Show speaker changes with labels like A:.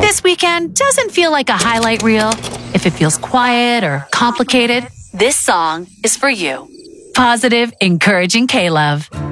A: this weekend doesn't feel like a highlight reel, if it feels quiet or complicated, this song is for you. Positive, encouraging K-Love.